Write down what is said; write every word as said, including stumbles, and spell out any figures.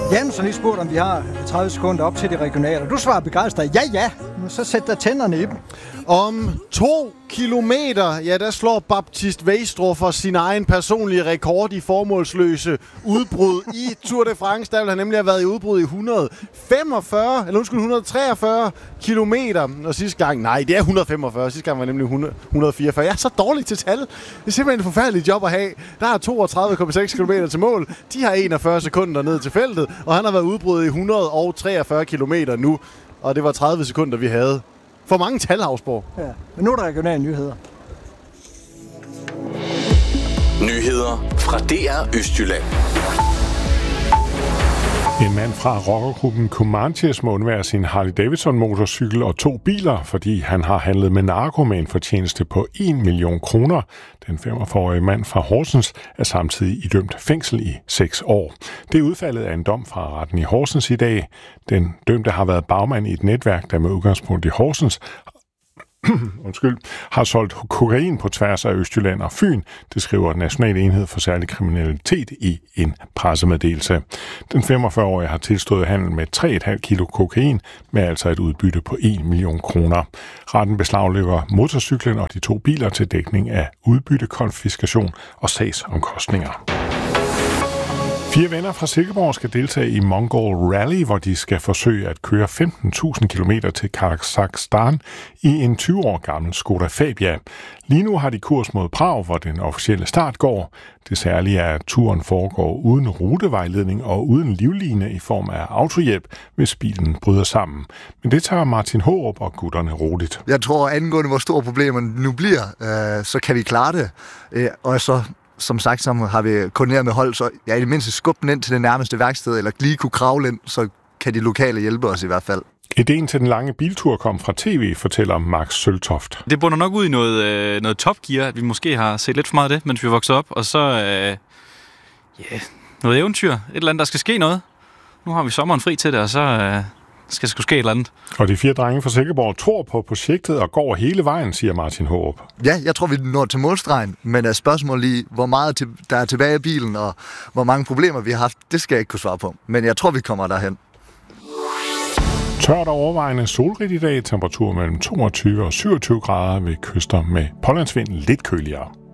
Jens har lige spurgt, om vi har tredive sekunder op til de regionale. Du svarer begejstret, ja ja, så sæt der tænderne i dem. Om to kilometer, ja, der slår Baptiste Weistruffer sin egen personlige rekord i formålsløse udbrud i Tour de France. Der vil han nemlig have været i udbrud i et hundrede femogfyrre, eller undskyld, et hundrede treogfyrre kilometer. Og sidste gang, nej, det er et hundrede femogfyrre. Sidste gang var nemlig hundrede, et hundrede fireogfyrre. Jeg er så dårlig til tal. Det er simpelthen et forfærdeligt job at have. Der er toogtredive komma seks kilometer til mål. De har enogfyrre sekunder ned til feltet, og han har været udbrudt i et hundrede treogfyrre kilometer nu. Og det var tredive sekunder, vi havde. For mange tal, Havsborg. Ja, men nu er der regionale nyheder. Nyheder fra D R Østjylland. En mand fra rockergruppen Comanches må undvære sin Harley-Davidson-motorcykel og to biler, fordi han har handlet med narko med en fortjeneste på en million kroner. Den femogfyrre-årige mand fra Horsens er samtidig idømt fængsel i seks år. Det er udfaldet af en dom fra retten i Horsens i dag. Den dømte har været bagmand i et netværk, der med udgangspunkt i Horsens Undskyld, har solgt kokain på tværs af Østjylland og Fyn, det skriver National Enhed for Særlig Kriminalitet i en pressemeddelelse. Den femogfyrre-årige har tilstået handel med tre komma fem kilo kokain, med altså et udbytte på en million kroner. Retten beslaglægger motorcyklen og de to biler til dækning af udbyttekonfiskation og sagsomkostninger. Fire venner fra Silkeborg skal deltage i Mongol Rally, hvor de skal forsøge at køre femten tusind kilometer til Kazakhstan i en tyve år gammel Skoda Fabia. Lige nu har de kurs mod Prag, hvor den officielle start går. Det særlige er, at turen foregår uden rutevejledning og uden livline i form af autohjælp, hvis bilen bryder sammen. Men det tager Martin Hårup og gutterne roligt. Jeg tror, angående hvor store problemerne nu bliver, øh, så kan vi klare det. Øh, og så Som sagt, så har vi koordineret med hold, så jeg ja, i det mindste skubbe den ind til det nærmeste værksted, eller lige kunne kravle ind, så kan de lokale hjælpe os i hvert fald. Ideen til den lange biltur kom fra tv, fortæller Max Søltoft. Det bunder nok ud i noget, øh, noget Top Gear, at vi måske har set lidt for meget af det, mens vi voksede op, og så øh, yeah, noget eventyr, et eller andet, der skal ske noget. Nu har vi sommeren fri til det, og så øh, skal det sgu ske et eller andet. Og de fire drenge fra Silkeborg tror på projektet og går hele vejen, siger Martin Hårup. Ja, jeg tror, vi når til målstregen, men er spørgsmålet lige, hvor meget der er tilbage i bilen, og hvor mange problemer vi har haft, det skal jeg ikke kunne svare på. Men jeg tror, vi kommer derhen. Tørt og overvejende solrigt i dag, temperatur mellem toogtyve og syvogtyve grader ved kyster med pålandsvind lidt køligere.